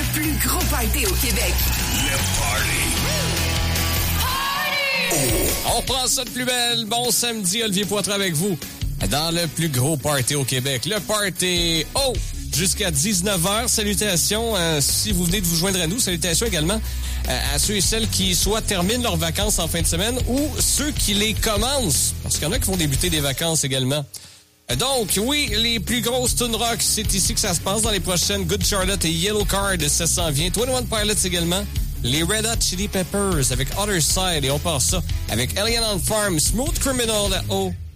plus gros party au Québec. Le Party. On reprend ça de plus belle. Bon samedi, Olivier Poitras avec vous. Dans le plus gros party au Québec. Le Party jusqu'à 19h. Salutations si vous venez de vous joindre à nous. Salutations également à ceux et celles qui soit terminent leurs vacances en fin de semaine ou ceux qui les commencent. Parce qu'il y en a qui vont débuter des vacances également. Donc, oui, les plus grosses tunes rock, c'est ici que ça se passe dans les prochaines. Good Charlotte et Yellow Card, ça s'en vient. 21 Pilots également. Les Red Hot Chili Peppers avec Other Side. Et on part ça avec Alien on Farm, Smooth Criminal là-haut.